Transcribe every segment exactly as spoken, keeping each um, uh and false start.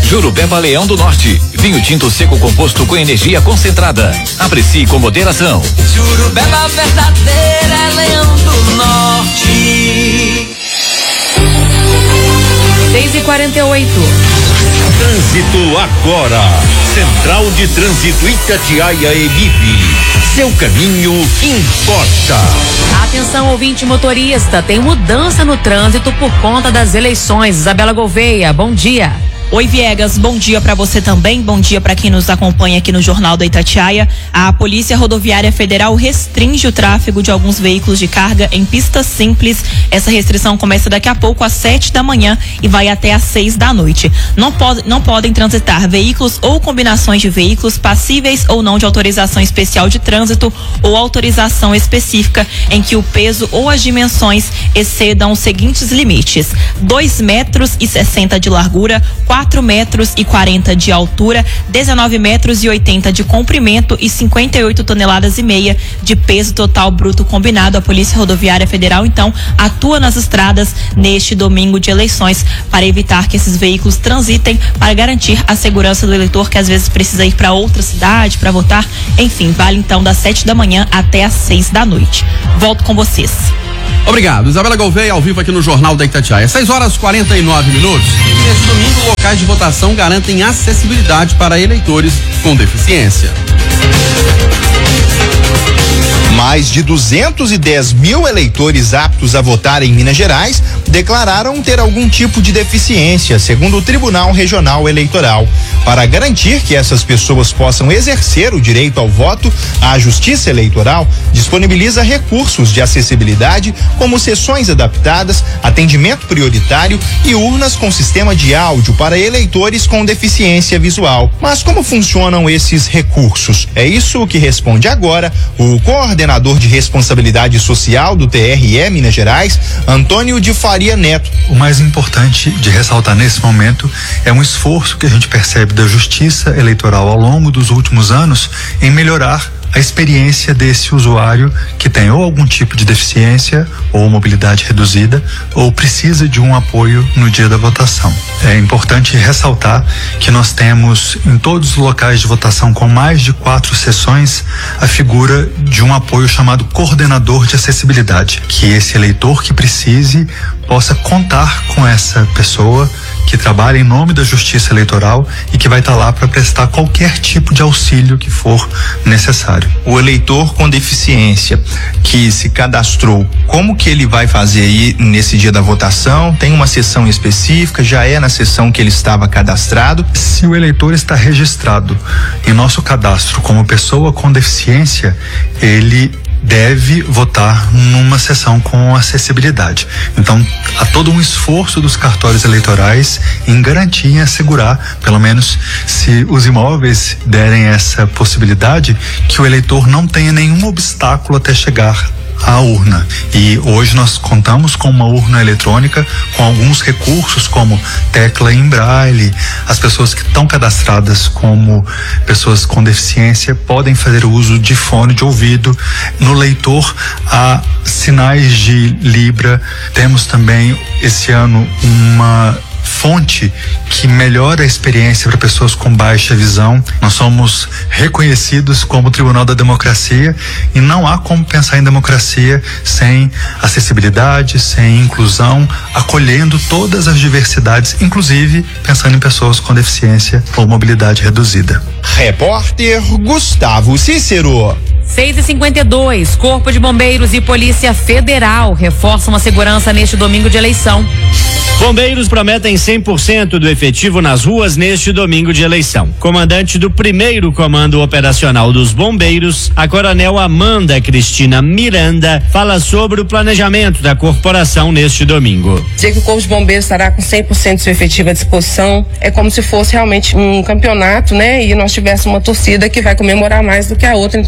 Jurupeba Leão do Norte, vinho tinto seco composto com energia concentrada. Aprecie com moderação. Jurupeba verdadeira, Leão do Norte. seis e quarenta e oito. Trânsito agora. Central de Trânsito Itatiaia Emip. Seu caminho importa. Atenção, ouvinte motorista, tem mudança no trânsito por conta das eleições. Isabela Gouveia, bom dia. Oi, Viegas, bom dia para você também, bom dia para quem nos acompanha aqui no Jornal da Itatiaia. A Polícia Rodoviária Federal restringe o tráfego de alguns veículos de carga em pistas simples. Essa restrição começa daqui a pouco às sete da manhã e vai até às seis da noite. Não, pode, não podem transitar veículos ou combinações de veículos passíveis ou não de autorização especial de trânsito ou autorização específica em que o peso ou as dimensões excedam os seguintes limites: dois metros e sessenta de largura, quatro metros e quarenta de altura, dezenove metros e oitenta de comprimento e cinquenta e oito toneladas e meia de peso total bruto combinado. A Polícia Rodoviária Federal, então, atua nas estradas neste domingo de eleições para evitar que esses veículos transitem, para garantir a segurança do eleitor que às vezes precisa ir para outra cidade para votar. Enfim, vale então das sete da manhã até às seis da noite. Volto com vocês. Obrigado. Isabela Gouveia, ao vivo aqui no Jornal da Itatiaia. seis horas e quarenta e nove minutos. Neste domingo, locais de votação garantem acessibilidade para eleitores com deficiência. Mais de duzentos e dez mil eleitores aptos a votar em Minas Gerais declararam ter algum tipo de deficiência, segundo o Tribunal Regional Eleitoral. Para garantir que essas pessoas possam exercer o direito ao voto, a Justiça Eleitoral disponibiliza recursos de acessibilidade, como sessões adaptadas, atendimento prioritário e urnas com sistema de áudio para eleitores com deficiência visual. Mas como funcionam esses recursos? É isso que responde agora o coordenador de responsabilidade social do T R E Minas Gerais, Antônio de Faria Neto. O mais importante de ressaltar nesse momento é um esforço que a gente percebe da Justiça Eleitoral ao longo dos últimos anos em melhorar a experiência desse usuário que tem ou algum tipo de deficiência ou mobilidade reduzida ou precisa de um apoio no dia da votação. É importante ressaltar que nós temos em todos os locais de votação com mais de quatro sessões a figura de um apoio chamado coordenador de acessibilidade, que esse eleitor que precise possa contar com essa pessoa que trabalha em nome da Justiça Eleitoral e que vai estar lá para prestar qualquer tipo de auxílio que for necessário. O eleitor com deficiência que se cadastrou, como que ele vai fazer aí nesse dia da votação? Tem uma sessão específica? Já é na sessão que ele estava cadastrado? Se o eleitor está registrado em nosso cadastro como pessoa com deficiência, ele deve votar numa sessão com acessibilidade. Então, há todo um esforço dos cartórios eleitorais em garantir e assegurar, pelo menos se os imóveis derem essa possibilidade, que o eleitor não tenha nenhum obstáculo até chegar à urna. E hoje nós contamos com uma urna eletrônica com alguns recursos como tecla em braille. As pessoas que estão cadastradas como pessoas com deficiência podem fazer uso de fone de ouvido. No leitor há sinais de Libra. Temos também esse ano uma fonte que melhora a experiência para pessoas com baixa visão. Nós somos reconhecidos como Tribunal da Democracia e não há como pensar em democracia sem acessibilidade, sem inclusão, acolhendo todas as diversidades, inclusive pensando em pessoas com deficiência ou mobilidade reduzida. Repórter Gustavo Cícero. seis e cinquenta e dois, Corpo de Bombeiros e Polícia Federal reforçam a segurança neste domingo de eleição. Bombeiros prometem cem por cento do efetivo nas ruas neste domingo de eleição. Comandante do primeiro Comando Operacional dos Bombeiros, a Coronel Amanda Cristina Miranda, fala sobre o planejamento da corporação neste domingo. Dizer que o Corpo de Bombeiros estará com cem por cento do seu efetivo à disposição é como se fosse realmente um campeonato, né? E nós tivéssemos uma torcida que vai comemorar mais do que a outra. Então,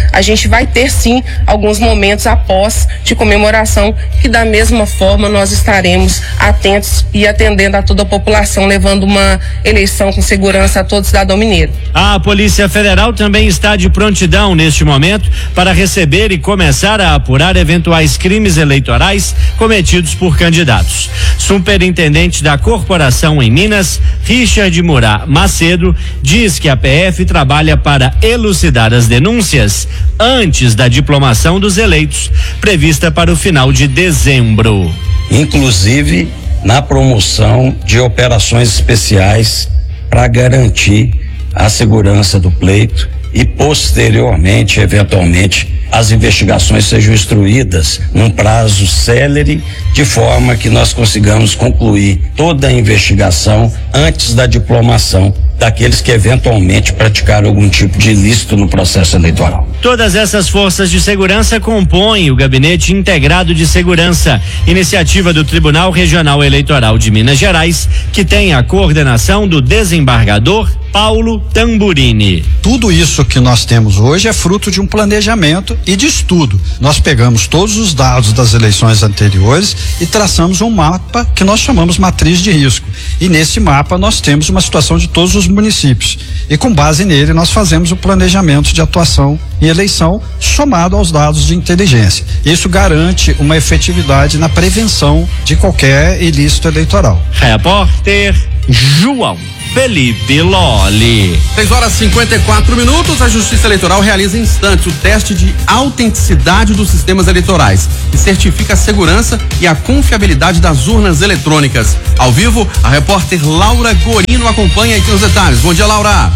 a gente vai ter sim alguns momentos após de comemoração que da mesma forma nós estaremos atentos e atendendo a toda a população, levando uma eleição com segurança a todo cidadão mineiro. A Polícia Federal também está de prontidão neste momento para receber e começar a apurar eventuais crimes eleitorais cometidos por candidatos. Superintendente da corporação em Minas, Richard Murá Macedo, diz que a P F trabalha para elucidar as denúncias antes da diplomação dos eleitos, prevista para o final de dezembro. Inclusive na promoção de operações especiais para garantir a segurança do pleito e posteriormente, eventualmente, as investigações sejam instruídas num prazo célere, de forma que nós consigamos concluir toda a investigação antes da diplomação daqueles que eventualmente praticaram algum tipo de ilícito no processo eleitoral. Todas essas forças de segurança compõem o Gabinete Integrado de Segurança, iniciativa do Tribunal Regional Eleitoral de Minas Gerais, que tem a coordenação do desembargador Paulo Tamburini. Tudo isso que nós temos hoje é fruto de um planejamento e de estudo. Nós pegamos todos os dados das eleições anteriores e traçamos um mapa que nós chamamos matriz de risco. E nesse mapa nós temos uma situação de todos os municípios. E com base nele nós fazemos o planejamento de atuação em eleição somado aos dados de inteligência. Isso garante uma efetividade na prevenção de qualquer ilícito eleitoral. Repórter João Felipe Lolli. seis horas e cinquenta e quatro minutos. A Justiça Eleitoral realiza em instantes o teste de autenticidade dos sistemas eleitorais e certifica a segurança e a confiabilidade das urnas eletrônicas. Ao vivo, a repórter Laura Gorino acompanha e tem os detalhes. Bom dia, Laura.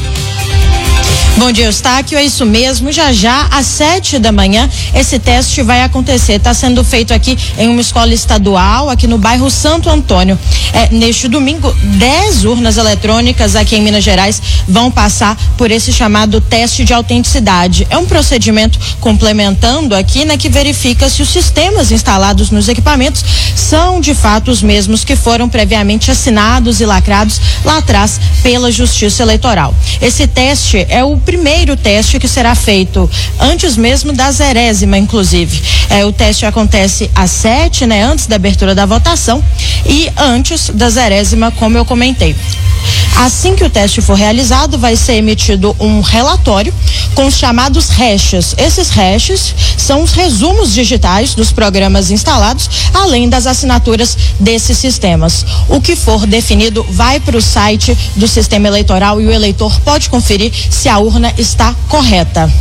Bom dia, Eustáquio, é isso mesmo, já já às sete da manhã esse teste vai acontecer, está sendo feito aqui em uma escola estadual aqui no bairro Santo Antônio. É, neste domingo, dez urnas eletrônicas aqui em Minas Gerais vão passar por esse chamado teste de autenticidade. É um procedimento complementando aqui, né, que verifica se os sistemas instalados nos equipamentos são de fato os mesmos que foram previamente assinados e lacrados lá atrás pela Justiça Eleitoral. Esse teste é o primeiro teste que será feito antes mesmo da zerésima, inclusive. É, o teste acontece às sete, né, antes da abertura da votação e antes da zerésima, como eu comentei. Assim que o teste for realizado, vai ser emitido um relatório com os chamados hashes. Esses hashes são os resumos digitais dos programas instalados, além das assinaturas desses sistemas. O que for definido vai para o site do sistema eleitoral e o eleitor pode conferir se a urna está correta.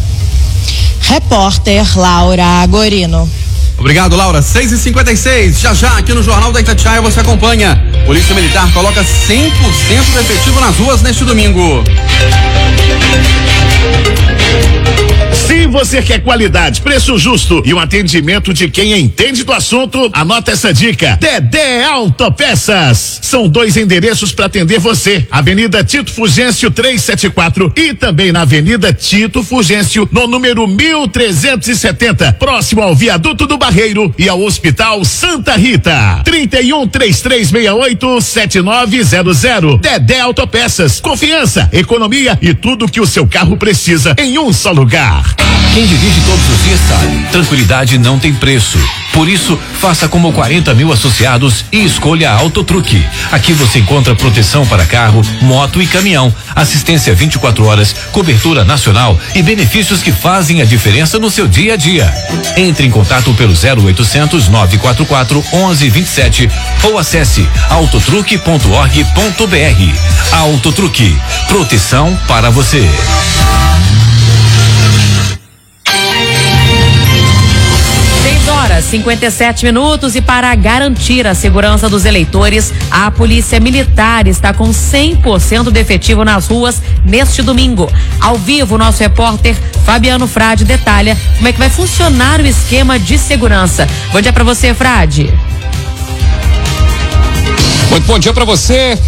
Repórter Laura Gorino. Obrigado, Laura. seis e cinquenta e seis. Já já aqui no Jornal da Itatiaia você acompanha. Polícia Militar coloca cem por cento do efetivo nas ruas neste domingo. Se você quer qualidade, preço justo e um atendimento de quem entende do assunto, anota essa dica. Dedé Autopeças. São dois endereços para atender você. Avenida Tito Fugêncio trezentos e setenta e quatro e também na Avenida Tito Fugêncio, no número mil trezentos e setenta, próximo ao Viaduto do Barreiro e ao Hospital Santa Rita. trinta e um, trinta e três sessenta e oito, setenta e nove zero zero. Dedé Autopeças. Confiança, economia e tudo que o seu carro precisa em um só lugar. Quem dirige todos os dias sabe, tranquilidade não tem preço. Por isso, faça como quarenta mil associados e escolha a Autotruque. Aqui você encontra proteção para carro, moto e caminhão, assistência vinte e quatro horas, cobertura nacional e benefícios que fazem a diferença no seu dia a dia. Entre em contato pelo zero oitocentos, nove quatro quatro, onze vinte e sete ou acesse autotruque ponto org ponto br. Autotruque, proteção para você. Horas, cinquenta e sete minutos, e para garantir a segurança dos eleitores, a Polícia Militar está com cem por cento de efetivo nas ruas neste domingo. Ao vivo, nosso repórter Fabiano Frade detalha como é que vai funcionar o esquema de segurança. Bom dia para você, Frade. Muito bom dia para você.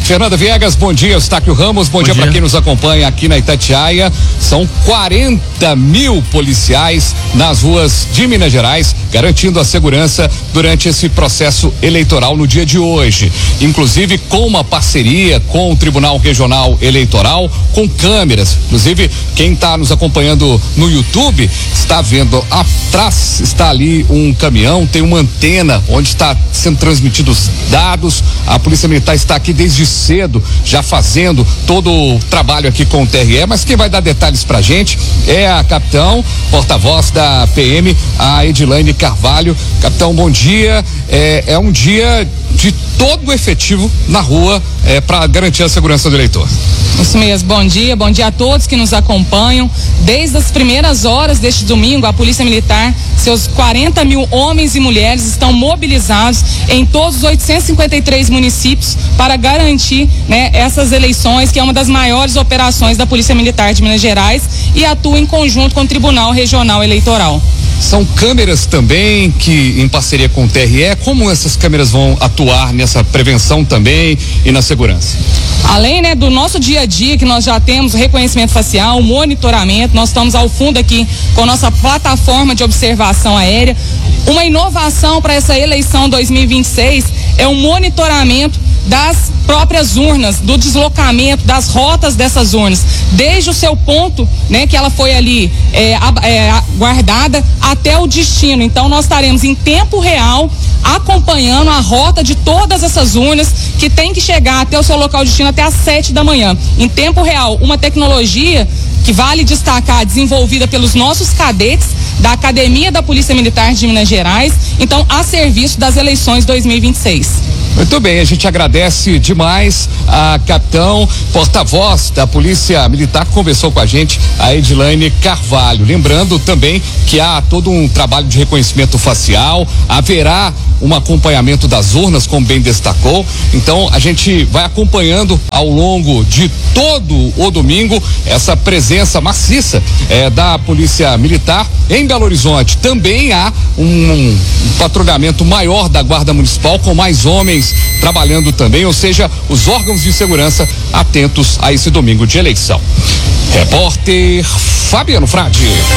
Fernanda Viegas, bom dia. Eustáquio Ramos, bom, bom dia, dia. para quem nos acompanha aqui na Itatiaia. São quarenta mil policiais nas ruas de Minas Gerais, garantindo a segurança durante esse processo eleitoral no dia de hoje. Inclusive com uma parceria com o Tribunal Regional Eleitoral, com câmeras. Inclusive, quem está nos acompanhando no YouTube está vendo atrás, está ali um caminhão, tem uma antena onde está sendo transmitidos dados. A Polícia Militar está aqui desde cedo, já fazendo todo o trabalho aqui com o T R E, mas quem vai dar detalhes pra gente é a capitão, porta-voz da P M, a Edilaine Carvalho. Capitão, bom dia. É, é um dia de todo o efetivo na rua é, para garantir a segurança do eleitor. Isso mesmo, bom dia, bom dia a todos que nos acompanham. Desde as primeiras horas deste domingo, a Polícia Militar, seus quarenta mil homens e mulheres estão mobilizados em todos os oitocentos e cinquenta e três municípios para garantir, né, essas eleições, que é uma das maiores operações da Polícia Militar de Minas Gerais, e atua em conjunto com o Tribunal Regional Eleitoral. São câmeras também que, em parceria com o T R E, como essas câmeras vão atuar nessa prevenção também e na segurança? Além, né, do nosso dia a dia, que nós já temos reconhecimento facial, monitoramento, nós estamos ao fundo aqui com a nossa plataforma de observação aérea. Uma inovação para essa eleição dois mil e vinte e seis é o monitoramento das próprias urnas, do deslocamento, das rotas dessas urnas, desde o seu ponto, né, que ela foi ali é, é, guardada, até o destino. Então nós estaremos em tempo real acompanhando a rota de todas essas urnas que tem que chegar até o seu local de destino até às sete da manhã. Em tempo real, uma tecnologia que vale destacar, desenvolvida pelos nossos cadetes da Academia da Polícia Militar de Minas Gerais, então a serviço das eleições dois mil e vinte e seis. Muito bem, a gente agradece demais a capitão, porta-voz da Polícia Militar, que conversou com a gente, a Edilaine Carvalho. Lembrando também que há todo um trabalho de reconhecimento facial, haverá um acompanhamento das urnas, como bem destacou. Então a gente vai acompanhando ao longo de todo o domingo essa presença maciça eh, da Polícia Militar. Em Belo Horizonte também há um, um patrulhamento maior da Guarda Municipal, com mais homens trabalhando também, ou seja, os órgãos de segurança atentos a esse domingo de eleição. Repórter Fabiano Frade.